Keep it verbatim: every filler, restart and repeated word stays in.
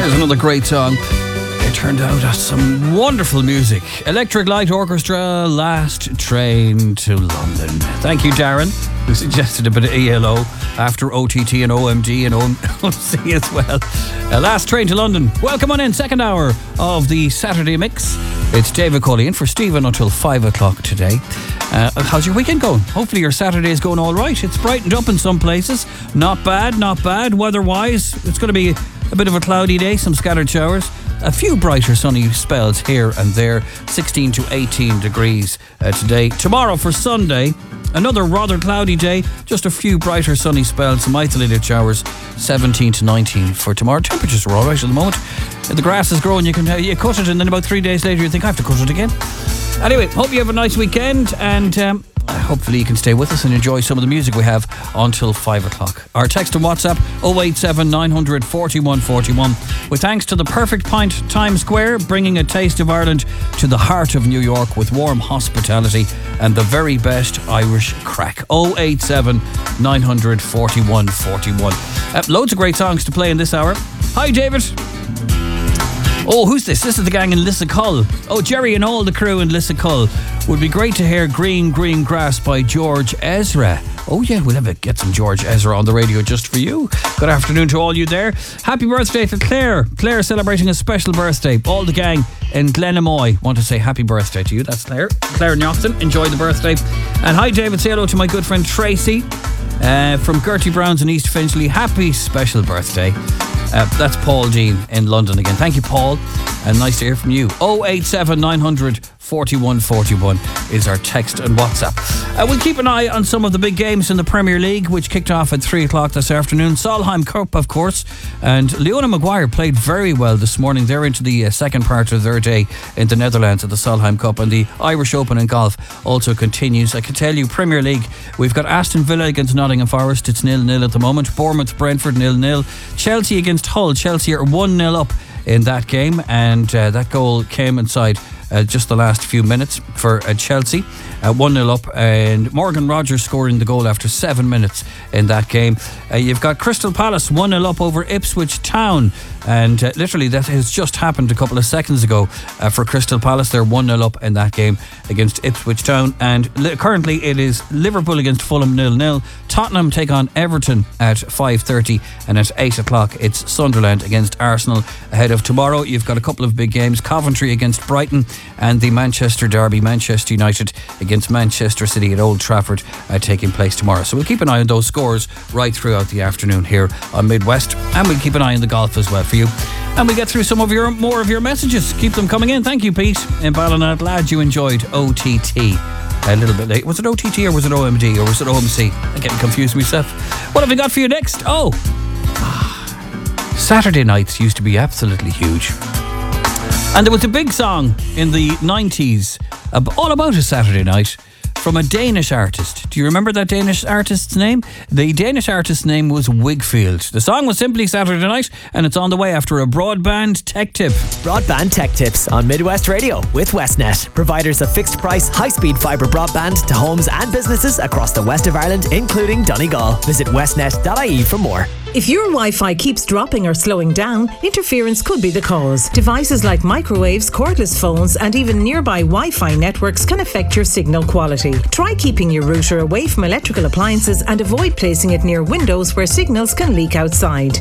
Here's another great song. It turned out as some wonderful music. Electric Light Orchestra, Last Train to London. Thank you, Darren, who suggested a bit of E L O after O T T and O M D and O M C as well. Uh, Last Train to London. Welcome on in, second hour of the Saturday Mix. It's David Colley in for Stephen until five o'clock today. Uh, how's your weekend going? Hopefully your Saturday is going all right. It's brightened up in some places. Not bad, not bad. Weather-wise, it's going to be a bit of a cloudy day, some scattered showers. A few brighter sunny spells here and there. sixteen to eighteen degrees uh, today. Tomorrow for Sunday, another rather cloudy day. Just a few brighter sunny spells, some isolated showers. seventeen to nineteen for tomorrow. Temperatures are all right at the moment. The grass is growing. You can uh, you cut it, and then about three days later you think I have to cut it again. Anyway, hope you have a nice weekend, and um, hopefully you can stay with us and enjoy some of the music we have until five o'clock. Our text and WhatsApp oh eight seven nine hundred forty-one forty-one. With thanks to the Perfect Pint Times Square, bringing a taste of Ireland to the heart of New York with warm hospitality and the very best Irish crack. oh eight seven nine hundred forty-one forty-one. Uh, loads of great songs to play in this hour. Hi, David. Oh, who's this? This is the gang in Lissacull. Oh, Jerry and all the crew in Lissacull. Would be great to hear Green Green Grass by George Ezra. Oh yeah, we'll have a, get some George Ezra on the radio just for you. Good afternoon to all you there. Happy birthday to Claire. Claire celebrating a special birthday. All the gang in Glenamoy want to say happy birthday to you. That's Claire. Claire Nyoxton, enjoy the birthday. And hi David, say hello to my good friend Tracy uh, from Gertie Brown's in East Finchley. Happy special birthday. Uh, that's Paul Dean in London again. Thank you, Paul, and nice to hear from you. oh eight seven nine hundred forty-one forty-one is our text and WhatsApp. Uh, we'll keep an eye on some of the big games in the Premier League, which kicked off at three o'clock this afternoon. Solheim Cup, of course, and Leona Maguire played very well this morning. They're into the uh, second part of their day in the Netherlands at the Solheim Cup, and the Irish Open in golf also continues. I can tell you, Premier League, we've got Aston Villa against Nottingham Forest. It's nil nil at the moment. Bournemouth Brentford nil nil. Chelsea against Hull. Chelsea are one nil up in that game, and uh, that goal came inside uh, just the last few minutes for uh, Chelsea. Uh, one nil up, and Morgan Rogers scoring the goal after seven minutes in that game. Uh, you've got Crystal Palace one nil up over Ipswich Town, and uh, literally that has just happened a couple of seconds ago uh, for Crystal Palace. They're one nil up in that game against Ipswich Town, and li- currently it is Liverpool against Fulham nil nil. Tottenham take on Everton at five thirty, and at eight o'clock it's Sunderland against Arsenal. Ahead of tomorrow you've got a couple of big games: Coventry against Brighton, and the Manchester derby, Manchester United against Manchester City at Old Trafford, uh, taking place tomorrow. So we'll keep an eye on those scores right throughout the afternoon here on Midwest, and we'll keep an eye on the golf as well for you. And we get through some of your more of your messages. Keep them coming in. Thank you, Pete in Ballina. Glad you enjoyed O T T. A little bit late. Was it O T T or was it O M D or was it O M C? I'm getting confused myself. What have we got for you next? Oh, Saturday nights used to be absolutely huge. And there was a big song in the nineties all about a Saturday night from a Danish artist. Do you remember that Danish artist's name? The Danish artist's name was Wigfield. The song was simply Saturday Night, and it's on the way after a broadband tech tip. Broadband tech tips on Midwest Radio with Westnet, providers of fixed price, high-speed fibre broadband to homes and businesses across the west of Ireland, including Donegal. Visit westnet dot I E for more. If your Wi-Fi keeps dropping or slowing down, interference could be the cause. Devices like microwaves, cordless phones, and even nearby Wi-Fi networks can affect your signal quality. Try keeping your router away from electrical appliances and avoid placing it near windows where signals can leak outside.